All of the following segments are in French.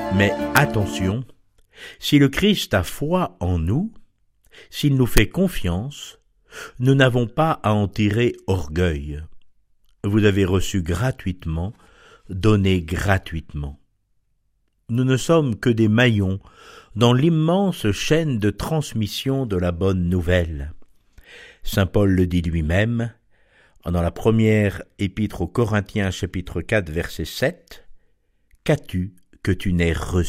Mais attention, si le Christ a foi en nous, s'il nous fait confiance, nous n'avons pas à en tirer orgueil. Vous avez reçu gratuitement, donné gratuitement. Nous ne sommes que des maillons dans l'immense chaîne de transmission de la bonne nouvelle. Saint Paul le dit lui-même, dans la première épître aux Corinthiens, chapitre 4, verset 7, « Qu'as-tu que tu n'aies reçu ?»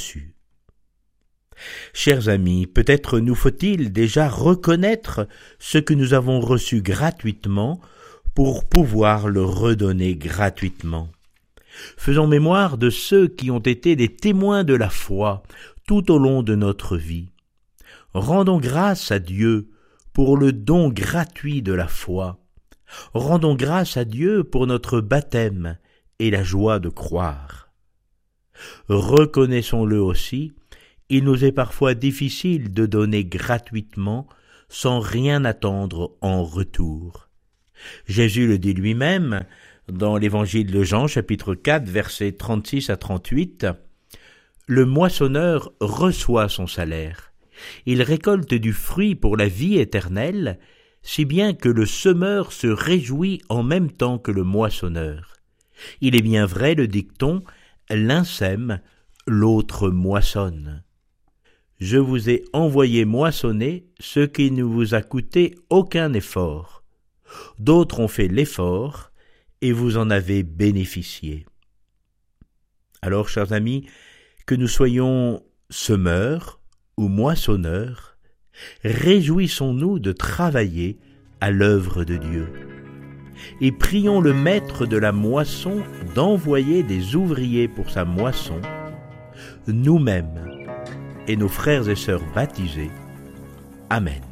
Chers amis, peut-être nous faut-il déjà reconnaître ce que nous avons reçu gratuitement pour pouvoir le redonner gratuitement. Faisons mémoire de ceux qui ont été des témoins de la foi tout au long de notre vie. Rendons grâce à Dieu pour le don gratuit de la foi. Rendons grâce à Dieu pour notre baptême et la joie de croire. Reconnaissons-le aussi, il nous est parfois difficile de donner gratuitement sans rien attendre en retour. Jésus le dit lui-même dans l'évangile de Jean, chapitre 4, versets 36 à 38, « Le moissonneur reçoit son salaire. Il récolte du fruit pour la vie éternelle, si bien que le semeur se réjouit en même temps que le moissonneur. Il est bien vrai le dicton, l'un sème, l'autre moissonne. Je vous ai envoyé moissonner ce qui ne vous a coûté aucun effort. D'autres ont fait l'effort, et vous en avez bénéficié. » Alors, chers amis, que nous soyons semeurs ou moissonneurs, réjouissons-nous de travailler à l'œuvre de Dieu. Et prions le maître de la moisson d'envoyer des ouvriers pour sa moisson, nous-mêmes et nos frères et sœurs baptisés. Amen.